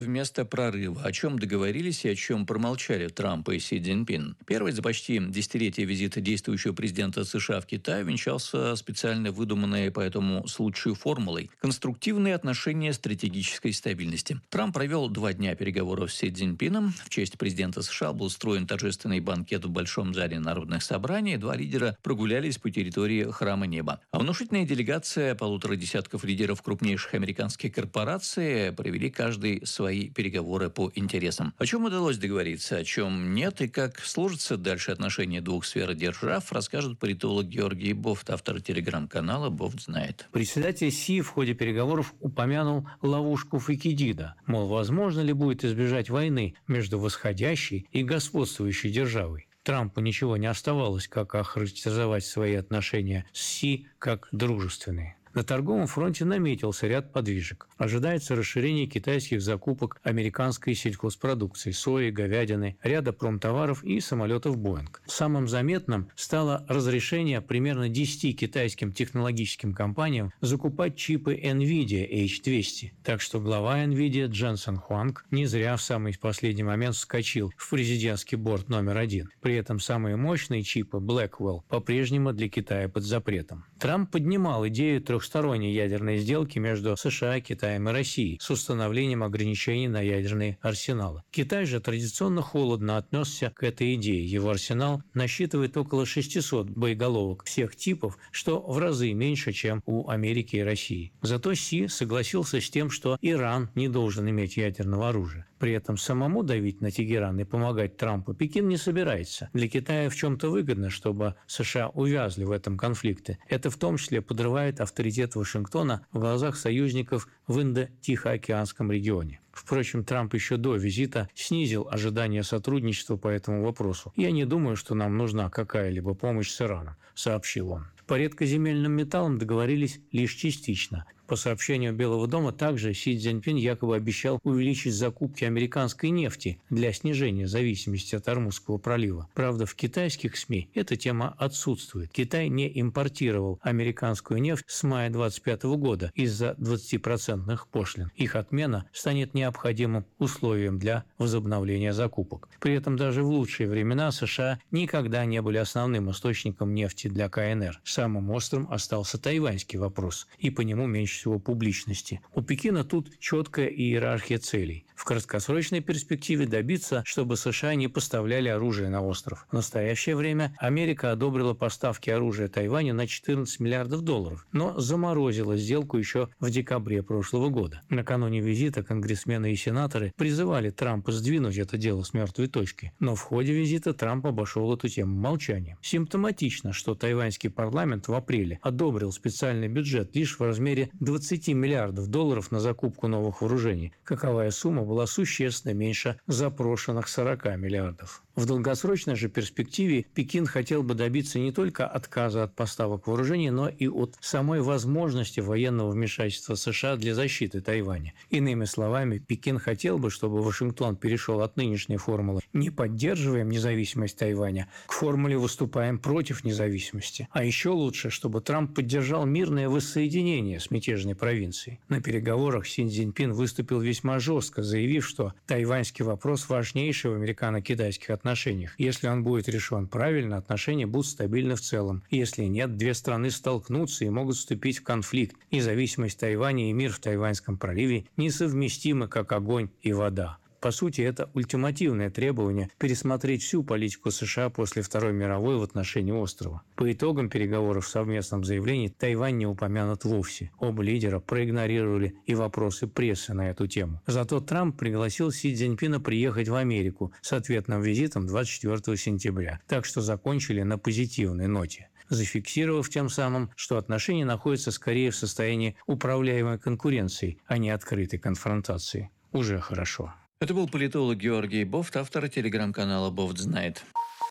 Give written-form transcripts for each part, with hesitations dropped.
Вместо прорыва, о чем договорились и о чем промолчали Трамп и Си Цзиньпин. Первый за почти десятилетие визита действующего президента США в Китай венчался специально выдуманной по этому случаю формулой «конструктивные отношения стратегической стабильности». Трамп провел 2 дня переговоров с Си Цзиньпином. В честь президента США был устроен торжественный банкет в Большом зале народных собраний. 2 лидера прогулялись по территории Храма Неба. А внушительная делегация 1,5 десятков лидеров крупнейших американских корпораций провели каждый свои переговоры по интересам. О чем удалось договориться, о чем нет и как сложатся дальше отношения двух сфер держав, расскажет политолог Георгий Бофт, автор телеграм-канала «Бофт знает». Председатель Си в ходе переговоров упомянул ловушку Фукидида. Мол, возможно ли будет избежать войны между восходящей и господствующей державой. Трампу ничего не оставалось, как охарактеризовать свои отношения с Си как дружественные. На торговом фронте наметился ряд подвижек. Ожидается расширение китайских закупок американской сельхозпродукции, сои, говядины, ряда промтоваров и самолетов «Боинг». Самым заметным стало разрешение примерно 10 китайским технологическим компаниям закупать чипы NVIDIA H200. Так что глава NVIDIA Дженсен Хуанг не зря в самый последний момент вскочил в президентский борд номер 1. При этом самые мощные чипы Blackwell по-прежнему для Китая под запретом. Трамп поднимал идею трехсторонней ядерной сделки между США, Китаем и Россией с установлением ограничений на ядерные арсеналы. Китай же традиционно холодно отнесся к этой идее. Его арсенал насчитывает около 600 боеголовок всех типов, что в разы меньше, чем у Америки и России. Зато Си согласился с тем, что Иран не должен иметь ядерного оружия. При этом самому давить на Тегеран и помогать Трампу Пекин не собирается. Для Китая в чем-то выгодно, чтобы США увязли в этом конфликте. Это в том числе подрывает авторитет Вашингтона в глазах союзников в Индо-Тихоокеанском регионе. Впрочем, Трамп еще до визита снизил ожидания сотрудничества по этому вопросу. «Я не думаю, что нам нужна какая-либо помощь с Ираном», – сообщил он. По редкоземельным металлам договорились лишь частично. По сообщению Белого дома, также Си Цзиньпин якобы обещал увеличить закупки американской нефти для снижения зависимости от Ормузского пролива. Правда, в китайских СМИ эта тема отсутствует. Китай не импортировал американскую нефть с мая 2025 года из-за 20% пошлин. Их отмена станет необходимым условием для возобновления закупок. При этом даже в лучшие времена США никогда не были основным источником нефти для КНР. Самым острым остался тайваньский вопрос, и по нему меньше всего публичности. У Пекина тут четкая иерархия целей. В краткосрочной перспективе добиться, чтобы США не поставляли оружие на остров. В настоящее время Америка одобрила поставки оружия Тайваню на $14 миллиардов, но заморозила сделку еще в декабре прошлого года. Накануне визита конгрессмены и сенаторы призывали Трампа сдвинуть это дело с мертвой точки, но в ходе визита Трамп обошел эту тему молчанием. Симптоматично, что тайваньский парламент в апреле одобрил специальный бюджет лишь в размере $20 миллиардов на закупку новых вооружений. Каковая сумма была существенно меньше запрошенных 40 миллиардов. В долгосрочной же перспективе Пекин хотел бы добиться не только отказа от поставок вооружений, но и от самой возможности военного вмешательства США для защиты Тайваня. Иными словами, Пекин хотел бы, чтобы Вашингтон перешел от нынешней формулы «не поддерживаем независимость Тайваня» к формуле «выступаем против независимости». А еще лучше, чтобы Трамп поддержал мирное воссоединение с мятежной провинцией. На переговорах Си Цзиньпин выступил весьма жестко, заявив, что тайваньский вопрос важнейший в американо-китайских отношениях. Если он будет решен правильно, отношения будут стабильны в целом. Если нет, две страны столкнутся и могут вступить в конфликт. Независимость Тайваня и мир в Тайваньском проливе несовместимы, как огонь и вода. По сути, это ультимативное требование пересмотреть всю политику США после Второй мировой в отношении острова. По итогам переговоров в совместном заявлении Тайвань не упомянут вовсе. Оба лидера проигнорировали и вопросы прессы на эту тему. Зато Трамп пригласил Си Цзиньпина приехать в Америку с ответным визитом 24 сентября. Так что закончили на позитивной ноте, зафиксировав тем самым, что отношения находятся скорее в состоянии управляемой конкуренции, а не открытой конфронтации. Уже хорошо. Это был политолог Георгий Бофт, автор телеграм-канала «Бофт знает».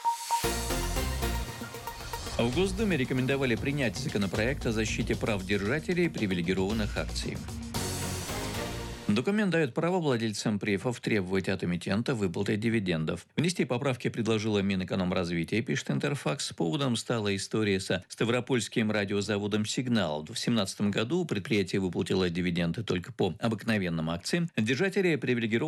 В Госдуме рекомендовали принять законопроект о защите прав держателей привилегированных акций. Документ дает право владельцам префов требовать от эмитента выплаты дивидендов. Внести поправки предложила Минэкономразвития, пишет Интерфакс. Поводом стала история со Ставропольским радиозаводом «Сигнал». В 2017 году предприятие выплатило дивиденды только по обыкновенным акциям. Держатели привилегированных